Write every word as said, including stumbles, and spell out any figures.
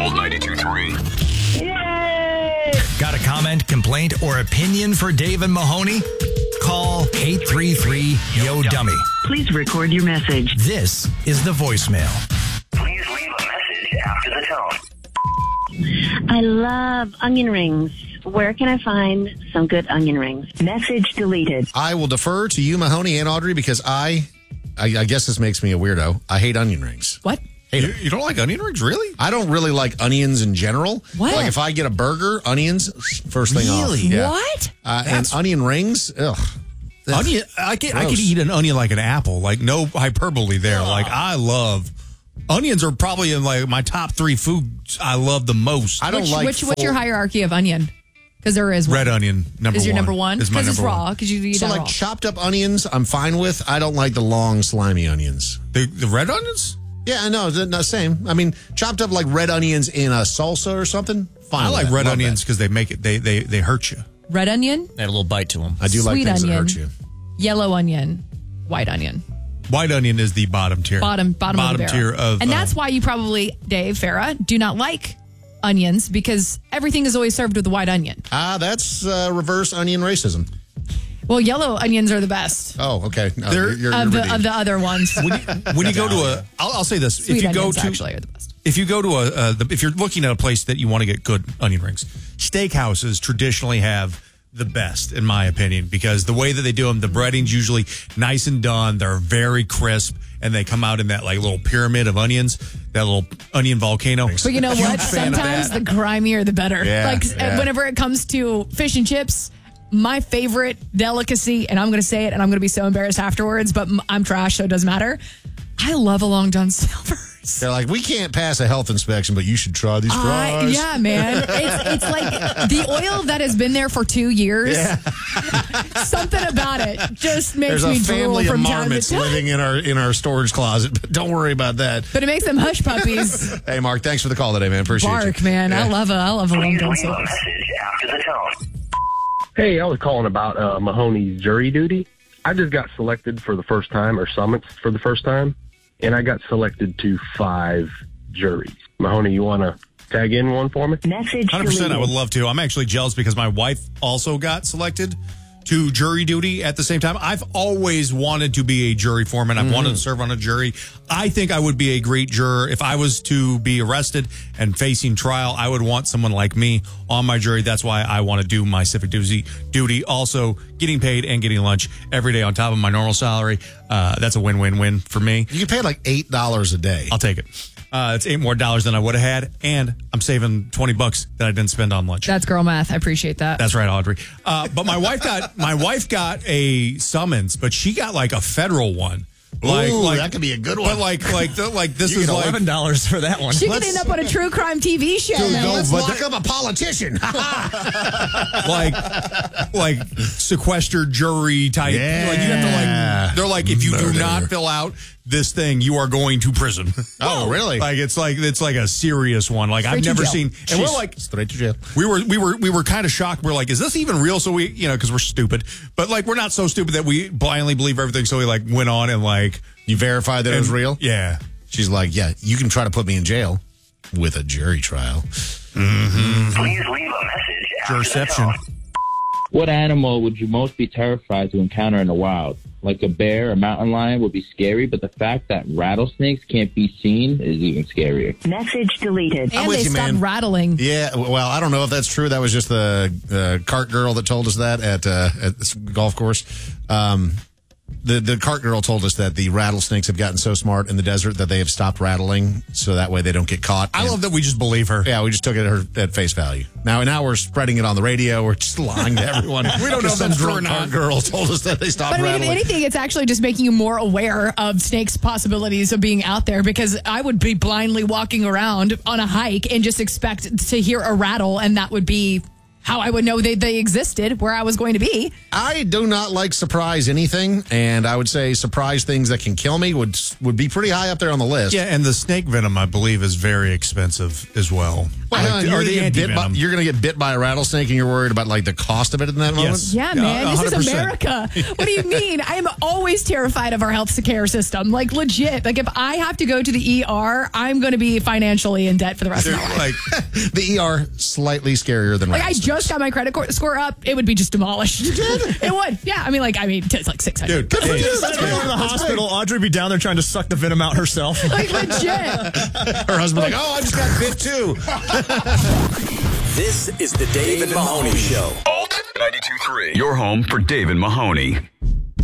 Gold ninety-two point three. Yay! Got a comment, complaint, or opinion for Dave and Mahoney? Call eight three three, Y O, Dummy. Please record your message. This is the voicemail. Please leave a message after the tone. I love onion rings. Where can I find some good onion rings? Message deleted. I will defer to you, Mahoney and Audrey, because I, I, I guess this makes me a weirdo. I hate onion rings. What? Hate You, them. you don't like onion rings, really? I don't really like onions in general. What? Like if I get a burger, onions, first thing off. Really? Yeah. What? Uh, and onion rings, ugh. Onion, I could, I could Gross. eat an onion like an apple. Like, no hyperbole there. Like, I love... Onions are probably in, like, my top three foods I love the most. I don't Which, like which what's full- your hierarchy of onion? Because there is one. Red onion, number is your one. number one? Is my Because it's number raw. one. Because you eat So that like raw. chopped up onions, I'm fine with. I don't like the long, slimy onions. The, the red onions? Yeah, I know. The the same. I mean, chopped up like red onions in a salsa or something. Fine. I with like that. red Love onions that. because they make it, they, they, they hurt you. Red onion, They had a little bite to them. I do like Sweet things onion. that hurt you. yellow onion, white onion. White onion is the bottom tier. Bottom bottom, of the tier barrel. of... And uh, that's why you probably, Dave Farah, do not like onions, because everything is always served with a white onion. Ah, that's uh, reverse onion racism. Well, yellow onions are the best Oh, okay. No, They're- you're, you're, of, you're the, redeemed. of the other ones. when you, when you go to a... I'll, I'll say this. Sweet if you onions go to... actually are the best. If you go to a, uh, the, if you're looking at a place that you want to get good onion rings, steakhouses traditionally have the best, in my opinion, because the way that they do them, the breading's usually nice and done. They're very crisp, and they come out in that like little pyramid of onions, that little onion volcano. But you know Huge what? fan of Sometimes that. the grimier the better. Yeah, like yeah. whenever it comes to fish and chips, my favorite delicacy, and I'm going to say it, and I'm going to be so embarrassed afterwards, but m- I'm trash, so it doesn't matter. I love a Long John Silver's. They're like, we can't pass a health inspection, but you should try these I, fries. yeah, man. It's, it's like the oil that has been there for two years. Something about it just makes There's a me drool family of from time to marmots time. living in our in our storage closet, but don't worry about that. But it makes them hush puppies. Hey, Mark, thanks for the call today, man. Appreciate you. Bark, man. I love a, I love a Long Please John leave a Silver's. message after the tone. Hey, I was calling about uh, Mahoney's jury duty. I just got selected for the first time, or summons for the first time, and I got selected to five juries. Mahoney, you want to tag in one for me? Message one hundred percent, deleted. I would love to. I'm actually jealous because my wife also got selected to jury duty at the same time. I've always wanted to be a jury foreman. I've wanted to serve on a jury. I think I would be a great juror. If I was to be arrested and facing trial, I would want someone like me on my jury. That's why I want to do my civic duty. duty. Also, getting paid and getting lunch every day on top of my normal salary. Uh, that's a win-win-win for me. You can pay like eight dollars a day. I'll take it. Uh, it's eight more dollars than I would have had, and I'm saving twenty bucks that I didn't spend on lunch. That's girl math. I appreciate that. That's right, Audrey. Uh, but my wife got my wife got a summons, but she got like a federal one. Like, Ooh, like that could be a good one. But like, like, the, like this You is get like eleven dollars for that one. She could Let's- end up on a true crime T V show. Dude, man. let's but lock up a politician. like, like sequestered jury type. Yeah. Like you have to like. They're like, if you do Murder. not fill out this thing, you are going to prison. Oh, really? Like it's like it's like a serious one. Like I've Straight to never jail. seen. And we're Jeez. like, straight to jail. We were we were we were kind of shocked. We're like, is this even real? So we, you know, because we're stupid, but like we're not so stupid that we blindly believe everything. So we like went on and like You verified that it was and- real? Yeah. She's like, yeah, you can try to put me in jail with a jury trial. Please leave a message after the Jurisception. tone. What animal would you most be terrified to encounter in the wild? Like a bear, a mountain lion would be scary, but the fact that rattlesnakes can't be seen is even scarier. Message deleted. And with they you, stopped man. rattling. Yeah, well, I don't know if that's true. That was just the uh, cart girl that told us that at uh, at this golf course. Um, the the cart girl told us that the rattlesnakes have gotten so smart in the desert that they have stopped rattling, so that way they don't get caught. I And- love that we just believe her. Yeah, we just took it at, her, at face value. Now, now we're spreading it on the radio. We're just lying to everyone. We don't know if some that's true drunk or not. cart girl told us that they stopped But I mean, if rattling. anything, it's actually just making you more aware of snakes' possibilities of being out there, because I would be blindly walking around on a hike and just expect to hear a rattle, and that would be how I would know they, they existed, where I was going to be. I do not like surprise anything, and I would say surprise things that can kill me would would be pretty high up there on the list. Yeah, and the snake venom, I believe, is very expensive as well. Well, hang on, you're or gonna the get bit by, anti-venom. you're going to get bit by a rattlesnake, and you're worried about like the cost of it in that moment. Yes. Yeah, man, Yeah, this one hundred is percent. America. What do you mean? I am always terrified of our health care system. Like, legit. Like, if I have to go to the E R, I'm going to be financially in debt for the rest of my life. Like, The E R slightly scarier than Like, I rattlesnakes. just got my credit cor- score up. It would be just demolished. It would. Yeah. I mean, like, I mean, it's like six hundred. dude, hey, Instead of going to the hospital, Audrey would be down there trying to suck the venom out herself. Like, legit. Her husband's like, oh, I just got bit too. This is the Dave and Mahoney Show. Alt ninety-two point three. Your home for Dave and Mahoney.